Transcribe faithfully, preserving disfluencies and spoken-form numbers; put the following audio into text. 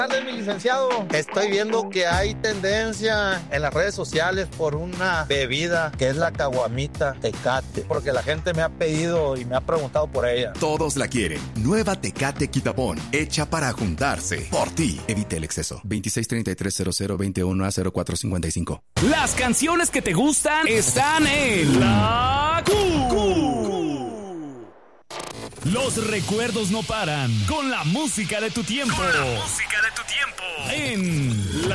tardes, mi licenciado. Estoy viendo que hay tendencia en las redes sociales por una bebida que es la caguamita Tecate, porque la gente me ha pedido y me ha preguntado por ella. Todos la quieren. Nueva Tecate Quitapón, hecha para juntarse. Por ti. Evite el exceso. veintiséis treinta y tres cero cero veintiuno a cero cuatro cincuenta y cinco. Las canciones que te gustan están en La Q. Los recuerdos no paran con la música de tu tiempo. Con la música de tu tiempo. En